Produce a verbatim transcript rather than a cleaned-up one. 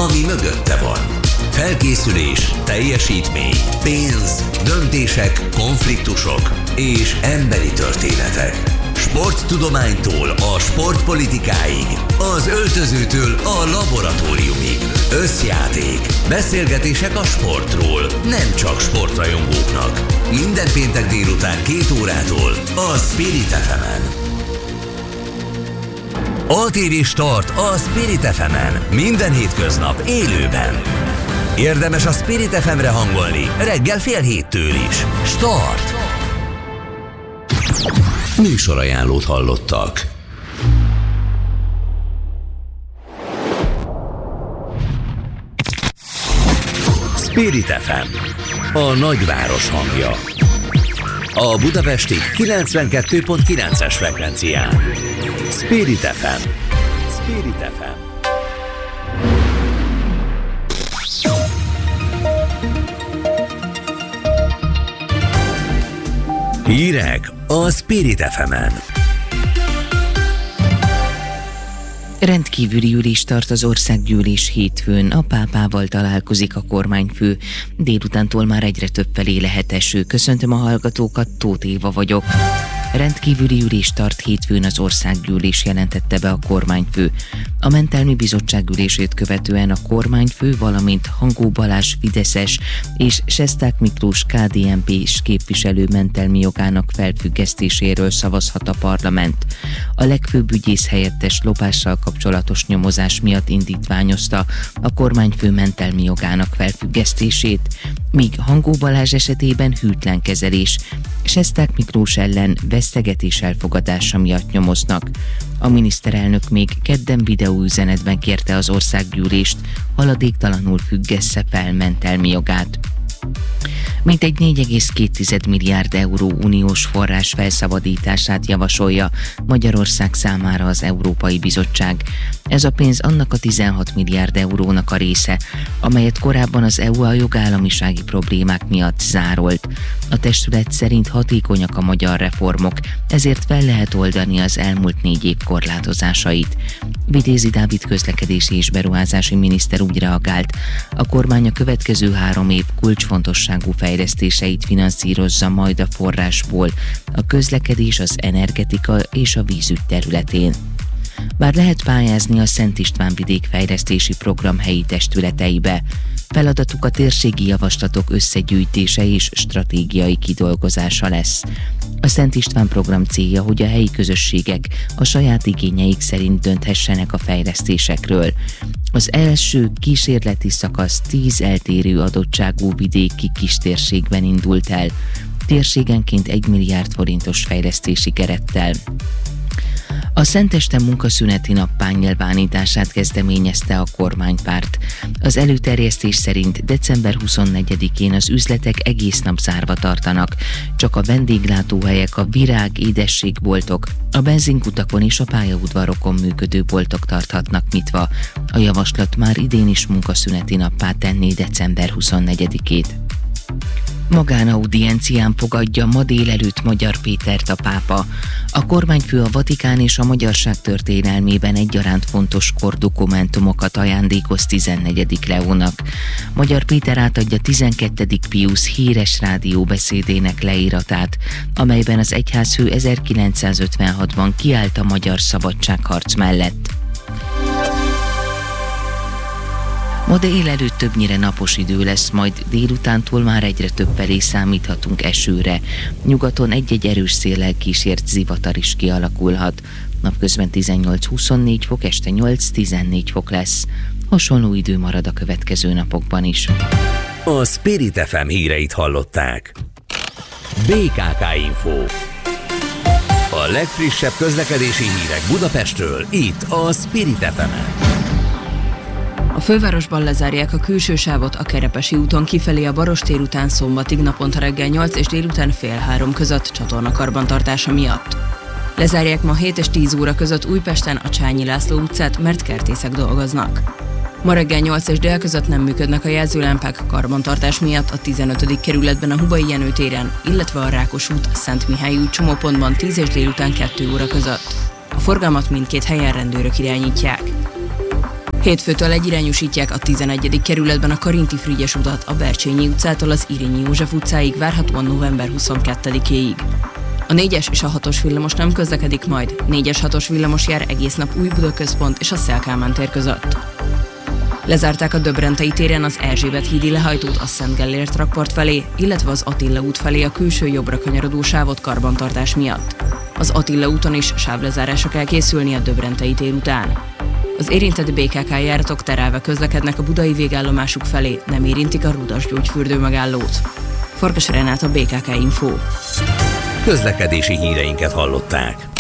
ami mögötte van. Felkészülés, teljesítmény, pénz, döntések, konfliktusok és emberi történetek. Sporttudománytól a sportpolitikáig, az öltözőtől a laboratóriumig. Összjáték, beszélgetések a sportról, nem csak sportrajongóknak. Minden péntek délután két órától a Spirit ef emen. á té vé Start a Spirit ef emen. Minden hétköznap élőben. Érdemes a Spirit ef emre hangolni reggel fél héttől is. Start! Műsorajánlót hallottak. Spirit ef em, a nagyváros hangja. A budapesti kilencvenkettő pont kilences frekvencián. Spirit ef em. Spirit ef em. Hírek a Spirit ef emen. Rendkívüli ülés tart az országgyűlés hétfőn, a pápával találkozik a kormányfő. Délutántól már egyre több felé lehet eső. Köszöntöm a hallgatókat, Tóth Éva vagyok. Rendkívüli ülés tart hétfőn az országgyűlés, jelentette be a kormányfő. A mentelmi bizottság ülését követően a kormányfő, valamint Hangó Balázs fideszes és Sesták Miklós ká dé en pés képviselő mentelmi jogának felfüggesztéséről szavazhat a parlament. A legfőbb ügyész helyettes lopással kapcsolatos nyomozás miatt indítványozta a kormányfő mentelmi jogának felfüggesztését, míg Hangó Balázs esetében hűtlen kezelés, Sesták Miklós ellen vesztegetés elfogadása miatt nyomoznak. A miniszterelnök még kedden videóüzenetben kérte az országgyűlést, haladéktalanul függesse fel mentelmi jogát. Mintegy négy egész két milliárd euró uniós forrás felszabadítását javasolja Magyarország számára az Európai Bizottság. Ez a pénz annak a tizenhat milliárd eurónak a része, amelyet korábban az é u a jogállamisági problémák miatt zárolt. A testület szerint hatékonyak a magyar reformok, ezért fel lehet oldani az elmúlt négy év korlátozásait. Vitézi Dávid közlekedési és beruházási miniszter úgy reagált, a kormány a következő három év kulcsfontosságú fejlesztéseit finanszírozza majd a forrásból, a közlekedés, az energetika és a vízügy területén. Bár lehet pályázni a Szent István vidékfejlesztési program helyi testületeibe, feladatuk a térségi javaslatok összegyűjtése és stratégiai kidolgozása lesz. A Szent István program célja, hogy a helyi közösségek a saját igényeik szerint dönthessenek a fejlesztésekről. Az első kísérleti szakasz tíz eltérő adottságú vidéki kistérségben indult el, térségenként egy milliárd forintos fejlesztési kerettel. A Szentesten munkaszüneti nap párnyilvánítását kezdeményezte a kormánypárt. Az előterjesztés szerint december huszonnegyedikén az üzletek egész nap zárva tartanak, csak a vendéglátóhelyek, a virág, édességboltok, a benzinkutakon és a pályaudvarokon működő boltok tarthatnak nyitva. A javaslat már idén is munkaszüneti nappá tenné december huszonnegyedikét. Magánaudiencián fogadja ma délelőtt Magyar Pétert a pápa. A kormányfő a Vatikán és a magyarság történelmében egyaránt fontos kordokumentumokat ajándékoz tizennegyedik Leónak. Magyar Péter átadja tizenkettedik Piusz híres rádióbeszédének leíratát, amelyben az egyházfő ezerkilencszázötvenhatban kiállt a magyar szabadságharc mellett. Ma délelőtt többnyire napos idő lesz, majd délutántól már egyre több felé számíthatunk esőre. Nyugaton egy-egy erős széllel kísért zivatar is kialakulhat. Napközben tizennyolc-huszonnégy fok, este nyolc-tizennégy fok lesz. Hasonló idő marad a következő napokban is. A Spirit ef em híreit hallották. bé ká ká Info. A legfrissebb közlekedési hírek Budapestről, itt a Spirit ef emen. A fővárosban lezárják a külső sávot a Kerepesi úton kifelé a Barostér után szombatig naponta reggel nyolc és délután fél három között csatornakarbantartása miatt. Lezárják ma hét és tíz óra között Újpesten a Csányi László utcát, mert kertészek dolgoznak. Ma reggel nyolc és dél között nem működnek a jelzőlámpák karbantartás miatt a tizenötödik kerületben a Hubai Jenő téren, illetve a Rákos út, Szent Mihály út csomópontban tíz és délután kettő óra között. A forgalmat mindkét helyen rendőrök irányítják. Hétfőtől egyirányosítják a tizenegyedik kerületben a Karinti Frigyes utat a Bercsényi utcától az Irényi József utcáig, várhatóan november huszonkettedikéig. A négyes és a hatos villamos nem közlekedik majd, négyes hatos villamos jár egész nap Új-Buda központ és a Széll Kálmán tér között. Lezárták a Döbrentei téren az Erzsébet hídi lehajtót a Szent Gellért rakpart felé, illetve az Attila út felé a külső jobbra kanyarodó sávot karbantartás miatt. Az Attila úton is sávlezárásra kell készülni a Döbrentei tér után. Az érintett bé ká ká járatok terelve közlekednek a budai végállomásuk felé, nem érintik a Rudas gyógyfürdő megállót. Farkas Renáta, bé ká ká Info. Közlekedési híreinket hallották.